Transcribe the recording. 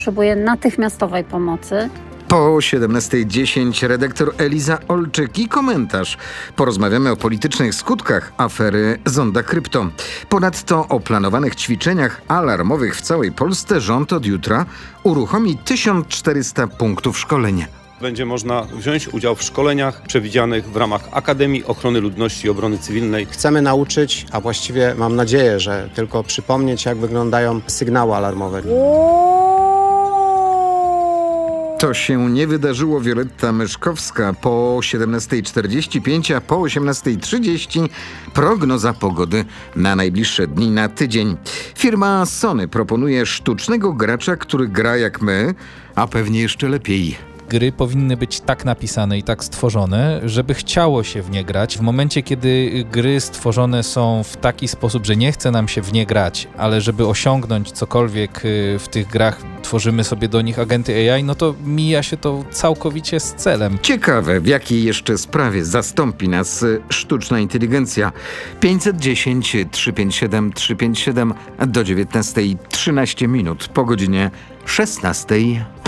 Potrzebuje natychmiastowej pomocy. Po 17:10 redaktor Eliza Olczyk i komentarz. Porozmawiamy o politycznych skutkach afery Zonda Krypto. Ponadto o planowanych ćwiczeniach alarmowych w całej Polsce rząd od jutra uruchomi 1400 punktów szkolenia. Będzie można wziąć udział w szkoleniach przewidzianych w ramach Akademii Ochrony Ludności i Obrony Cywilnej. Chcemy nauczyć, a właściwie mam nadzieję, że tylko przypomnieć, jak wyglądają sygnały alarmowe. To się nie wydarzyło. Wioletta Myszkowska po 17:45, a po 18:30 prognoza pogody na najbliższe dni, na tydzień. Firma Sony proponuje sztucznego gracza, który gra jak my, a pewnie jeszcze lepiej. Gry powinny być tak napisane i tak stworzone, żeby chciało się w nie grać. W momencie, kiedy gry stworzone są w taki sposób, że nie chce nam się w nie grać, ale żeby osiągnąć cokolwiek w tych grach, tworzymy sobie do nich agenty AI, no to mija się to całkowicie z celem. Ciekawe, w jakiej jeszcze sprawie zastąpi nas sztuczna inteligencja. 510 357 357 do 19:13 po godzinie 16:00.